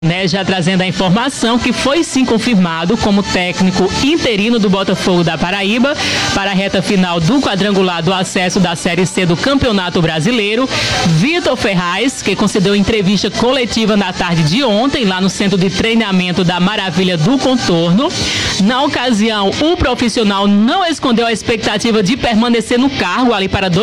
Já trazendo a informação que foi sim confirmado como técnico interino do Botafogo da Paraíba para a reta final do quadrangular do acesso da Série C do Campeonato Brasileiro, Vitor Ferraz, que concedeu entrevista coletiva na tarde de ontem lá no centro de treinamento da Maravilha do Contorno. Na ocasião, o profissional não escondeu a expectativa de permanecer no cargo ali para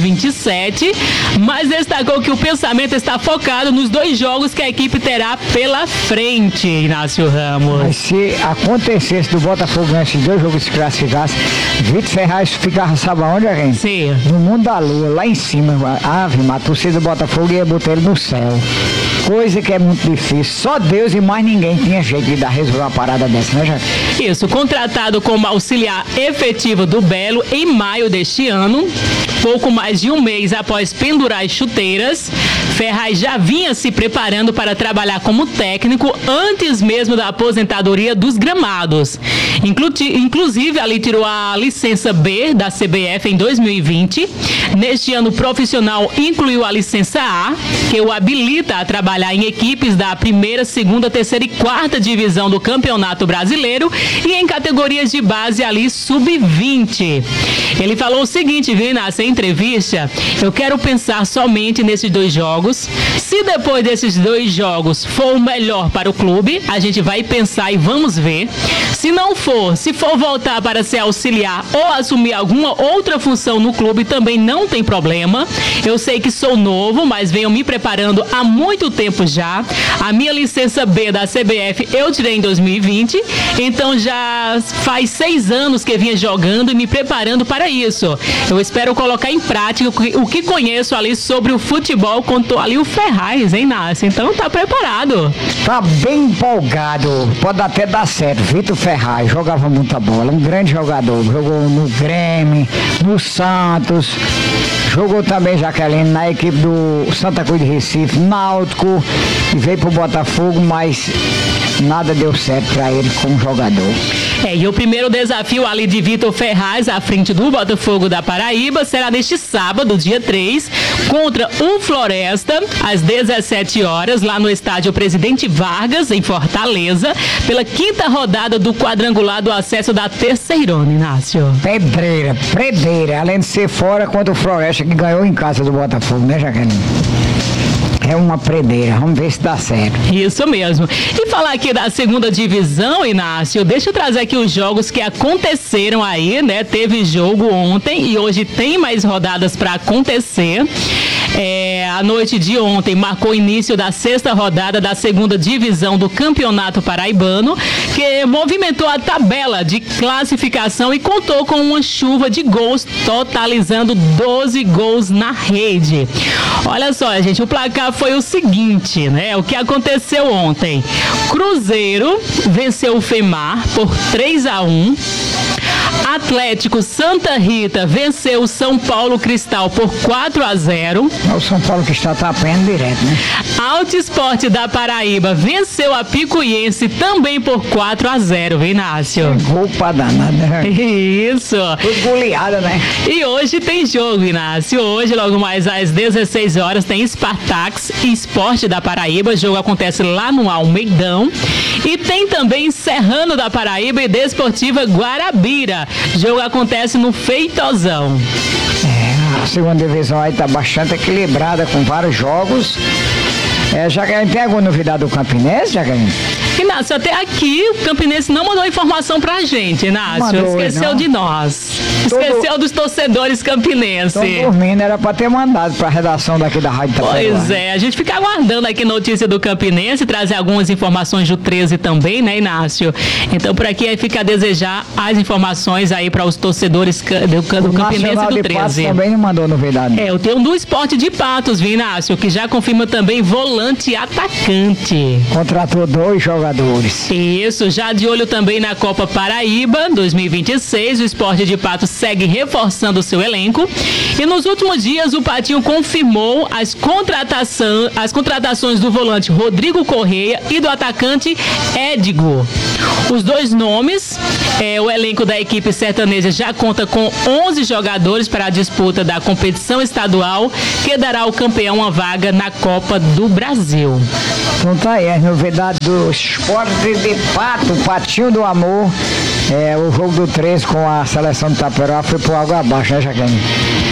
2027, mas destacou que o pensamento está focado nos 2 jogos que a equipe terá pela frente, Inácio Ramos. Mas se acontecesse do Botafogo ganhar esses 2 jogos e se classificasse, Vitor Ferraz ficava, sabe aonde, gente? Sim. No mundo da lua, lá em cima. A torcida do Botafogo ia botar ele no céu. Coisa que é muito difícil. Só Deus e mais ninguém tinha jeito de resolver uma parada dessa, né, gente? Isso, contratado como auxiliar efetivo do Belo em maio deste ano, pouco mais de um mês após pendurar as chuteiras, Ferraz já vinha se preparando para trabalhar como técnico antes mesmo da aposentadoria dos gramados. Inclusive, ali tirou a licença B da CBF em 2020. Neste ano, o profissional incluiu a licença A, que o habilita a trabalhar em equipes da primeira, segunda, terceira e quarta divisão do Campeonato Brasileiro e em categorias de base ali sub-20. Ele falou o seguinte, viu, Inácio, em entrevista: eu quero pensar somente nesses 2 jogos. Se depois desses 2 jogos for o melhor para o clube, a gente vai pensar e vamos ver. Se não for, se for voltar para ser auxiliar ou assumir alguma outra função no clube, também não tem problema. Eu sei que sou novo, mas venho me preparando há muito tempo já. A minha licença B da CBF eu tirei em 2020, então já faz 6 anos que vinha jogando e me preparando para isso. Eu espero colocar em prática o que conheço ali sobre o futebol, contou ali o Ferraz, hein, Nácio? Então tá preparado. Tá bem empolgado, pode até dar certo. Vitor Ferraz jogava muita bola, um grande jogador, jogou no Grêmio, no Santos, jogou também, Jaqueline, na equipe do Santa Cruz de Recife, Náutico, e veio pro Botafogo, mas nada deu certo para ele como jogador. E o primeiro desafio ali de Vitor Ferraz à frente do Botafogo da Paraíba será neste sábado, dia 3, contra o Floresta, às 17 horas, lá no estádio Presidente Vargas, em Fortaleza, pela 5ª rodada do quadrangular do acesso da Terceirona, Inácio. Pedreira, além de ser fora contra o Floresta, que ganhou em casa do Botafogo, né, Jaqueline? É uma predeira, vamos ver se dá certo. Isso mesmo. E falar aqui da 2ª divisão, Inácio, deixa eu trazer aqui os jogos que aconteceram aí, né? Teve jogo ontem e hoje tem mais rodadas para acontecer. A noite de ontem marcou o início da 6ª rodada da 2ª divisão do Campeonato Paraibano, que movimentou a tabela de classificação e contou com uma chuva de gols, totalizando 12 gols na rede. Olha só, gente, o placar foi o seguinte, né? O que aconteceu ontem: Cruzeiro venceu o FEMAR por 3-1. Atlético Santa Rita venceu o São Paulo Cristal por 4-0. O São Paulo Cristal tá apanhando direto, né? Alto Esporte da Paraíba venceu a Picuiense também por 4-0, viu, Inácio? Gol pra danada, né? Isso. Tudo goleada, né? E hoje tem jogo, Inácio. Hoje, logo mais às 16 horas, tem Spartax e Esporte da Paraíba. O jogo acontece lá no Almeidão. E tem também Serrano da Paraíba e Desportiva Guarabira. O jogo acontece no Feitosão. A 2ª divisão aí tá bastante equilibrada, com vários jogos. Jaqueline, tem alguma novidade do Campinense, Jaqueline? Inácio, até aqui o Campinense não mandou informação pra gente, Inácio. Esqueceu de nós. Esqueceu dos torcedores campinenses. Estão dormindo, era pra ter mandado pra redação daqui da Rádio Itaperuá. Pois é, a gente fica aguardando aqui notícia do Campinense, trazer algumas informações do 13 também, né, Inácio? Então por aqui fica a desejar as informações aí para os torcedores do Campinense e do 13. Patos também não mandou novidade. Eu tenho do Esporte de Patos, viu, Inácio? Que já confirma também volante e atacante. Contratou 2 jogadores. Isso, já de olho também na Copa Paraíba 2026, o Esporte de Patos segue reforçando o seu elenco. E nos últimos dias o Patinho confirmou as contratações do volante Rodrigo Correia e do atacante Édigo. Os dois nomes, o elenco da equipe sertaneja já conta com 11 jogadores para a disputa da competição estadual, que dará ao campeão uma vaga na Copa do Brasil. Então tá aí, as novidades do esporte de pato, Patinho do Amor. O jogo do 13 com a seleção do Itaperoá foi por água abaixo, né, Jaqueline?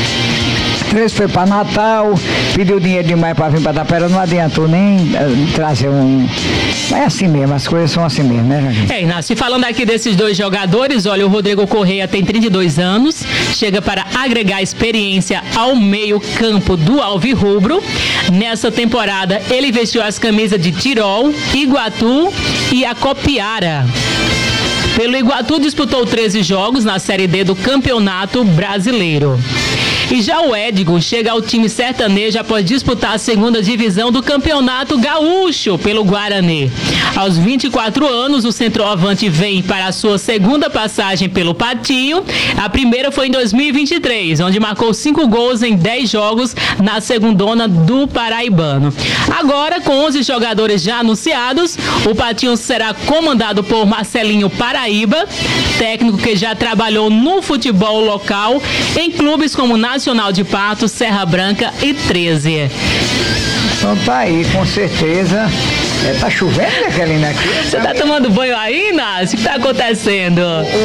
13 foi para Natal, pediu dinheiro demais para vir para Itaperoá, não adiantou nem trazer um... É assim mesmo, as coisas são assim mesmo, né, Jaqueline? Inácio, falando aqui desses dois jogadores, olha, o Rodrigo Correia tem 32 anos, chega para agregar experiência ao meio-campo do Alvirrubro. Nessa temporada, ele vestiu as camisas de Tirol, Iguatu e Acopiara. Pelo Iguatu, disputou 13 jogos na Série D do Campeonato Brasileiro. E já o Edgo chega ao time sertanejo após disputar a segunda divisão do Campeonato Gaúcho pelo Guarani. Aos 24 anos, o centroavante vem para a sua segunda passagem pelo Patinho. A primeira foi em 2023, onde marcou 5 gols em 10 jogos na segundona do Paraibano. Agora, com 11 jogadores já anunciados, o Patinho será comandado por Marcelinho Paraíba, técnico que já trabalhou no futebol local em clubes como Nacional de Patos, Serra Branca e 13. Então tá aí, com certeza. Tá chovendo, né, Jaqueline, aqui? Você tá tomando banho aí, Inácio? O que tá acontecendo?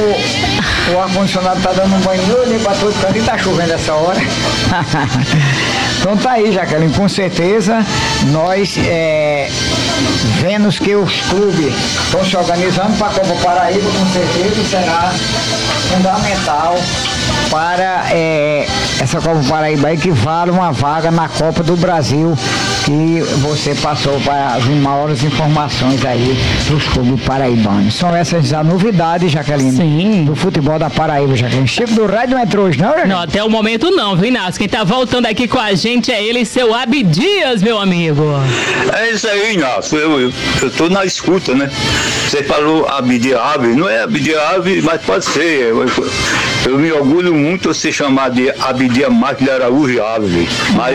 O ar-condicionado tá dando um banho, eu olhei pra todo canto e tá chovendo essa hora. Então tá aí, Jaqueline, com certeza nós vemos que os clubes estão se organizando para a Copa Paraíba, com certeza será fundamental para essa Copa Paraíba aí, que vale uma vaga na Copa do Brasil, que você passou para as maiores informações aí dos clubes paraibanos. São essas as novidades, Jaqueline, sim, do futebol da Paraíba, Jaqueline. Chico do Rádio não entrou hoje, não, Jaqueline? Não, até o momento não, viu, Inácio? Quem tá voltando aqui com a gente é ele, seu Abdias, meu amigo. É isso aí, Inácio. Eu tô na escuta, né? Você falou Abdias Alves, não é Abdias Alves, mas pode ser. Eu me orgulho muito de ser chamado de Abdias Marques de Araújo Alves, mas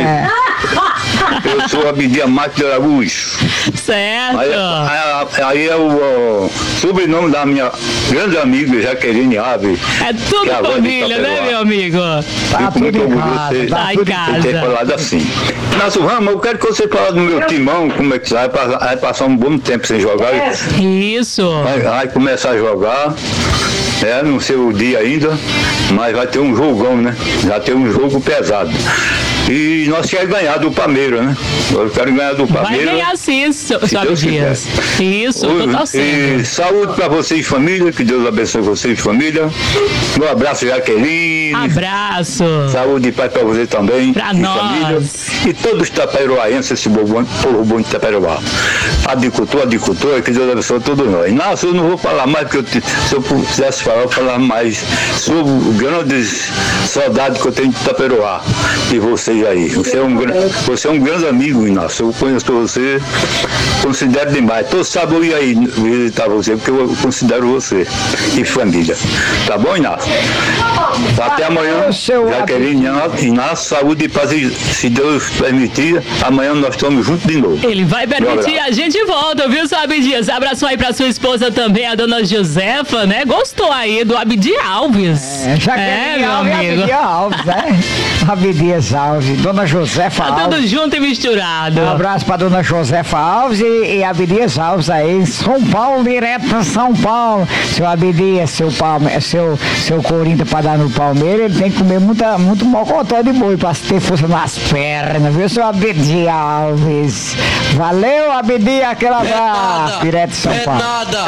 eu sou Abdias Marques de Araújo. Certo. Aí é o sobrenome da minha grande amiga Jaqueline Alves. É tudo família, né, meu amigo? Tá tudo em casa, tá em casa. Ter falado assim. Inácio Ramos, eu quero que você fale do meu timão, como é que vai passar um bom tempo sem jogar. Isso. Vai começar a jogar. Não sei o dia ainda, mas vai ter um jogão, né? Já tem um jogo pesado. E nós queremos ganhar do Palmeiras, né? Eu quero ganhar do Palmeiras. Vai ganhar sim, seu Abdias. Isso, eu tô torcendo. E saúde pra vocês, família. Que Deus abençoe vocês, família. Um abraço, Jaqueline. Abraço. Saúde e paz pra você também. Pra e nós. Família. E todos os taperoaenses, esse povo bom de Itaperoá. Agricultor, que Deus abençoe todos nós. Inácio, eu não vou falar mais, porque se eu quisesse falar mais sobre o grandes saudades que eu tenho de Itaperoá. E vocês aí. Você é um grande amigo, Inácio. Eu conheço você, considero demais. Todos sabem eu ir aí visitar você, porque eu considero você e família. Tá bom, Inácio? Até amanhã, Jaqueline, Inácio, saúde e paz. Se Deus permitir, amanhã nós estamos juntos de novo. Ele vai permitir, a gente volta, viu, seu Abdias? Abraço aí pra sua esposa também, a dona Josefa, né? Gostou aí do Abdias Alves. Jaqueline meu Alves, amigo. Abdias Alves, né? Abdias Alves, dona Josefa Tá Alves. tudo junto e misturado. Um abraço pra dona Josefa Alves e Abdias Alves aí, São Paulo, direto pra São Paulo. Seu Abdias, seu Corinthians pra dar no Palmeiras, ele tem que comer muito mocotó de boi pra ter força nas pernas, viu, seu Abdias Alves? Valeu, Abdias, aquele abraço, direto de São Paulo.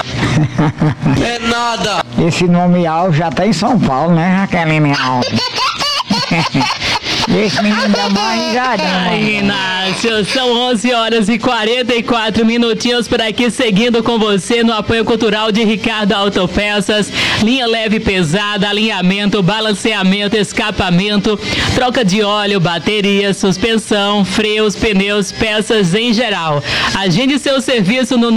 É nada. Esse nome Alves já tá em São Paulo, né, Jaqueline Alves? Esse menino da mãe já dá. Ai, Inácio, são 11 horas e 44 minutinhos por aqui, seguindo com você no apoio cultural de Ricardo Autopeças, linha leve e pesada, alinhamento, balanceamento, escapamento, troca de óleo, bateria, suspensão, freios, pneus, peças em geral. Agende seu serviço no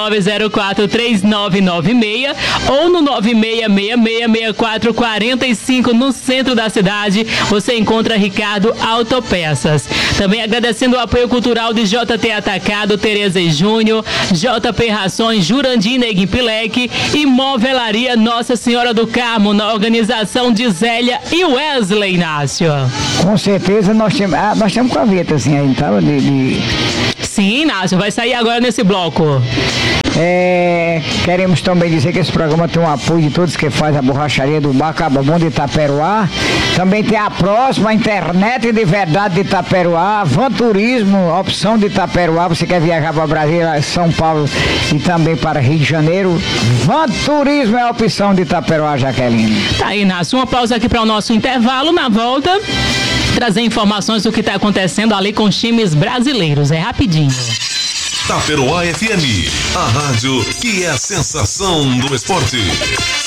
9904-3996 ou no 9666-6445 no centro da cidade. Você encontra Ricardo Ricardo Autopeças. Também agradecendo o apoio cultural de JT Atacado, Tereza e Júnior, JP Rações, Jurandir Neguim Pilec e Movelaria Nossa Senhora do Carmo, na organização de Zélia e Wesley Inácio. Com certeza nós temos com a vinheta assim aí, tá? Sim, Inácio, vai sair agora nesse bloco. Queremos também dizer que esse programa tem o apoio de todos que fazem a borracharia do Bar Cabobon de Itaperuá. Também tem a próxima, a internet de verdade de Itaperuá, Van Turismo, opção de Itaperuá. Você quer viajar para Brasília, São Paulo e também para Rio de Janeiro? Van Turismo é a opção de Itaperuá, Jaqueline. Tá aí, Inácio, uma pausa aqui para o nosso intervalo. Na volta, trazer informações do que está acontecendo ali com os times brasileiros. É rapidinho. Itaperuá FM, a rádio que é a sensação do esporte.